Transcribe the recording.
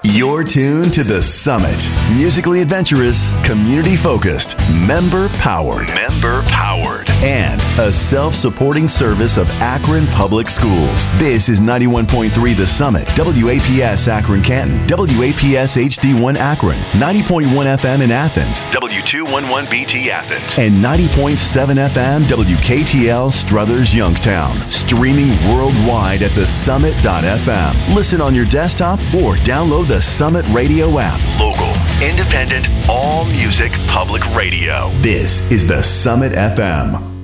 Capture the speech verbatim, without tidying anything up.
You're tuned to The Summit. Musically adventurous, community-focused, member-powered. Member-powered. And a self-supporting service of Akron Public Schools. This is ninety-one point three The Summit, W A P S Akron Canton, W A P S H D one Akron, ninety point one F M in Athens, W two eleven B T Athens, and ninety point seven F M W K T L Struthers Youngstown. Streaming worldwide at the summit dot f m. Listen on your desktop or download the Summit Radio app. Local, independent, all music, public radio. This is the Summit F M.